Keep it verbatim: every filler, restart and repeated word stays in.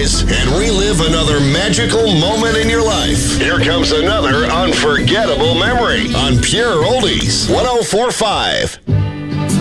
rise and relive another magical moment in your life. Here comes another unforgettable memory on Pure Oldies one oh four point five.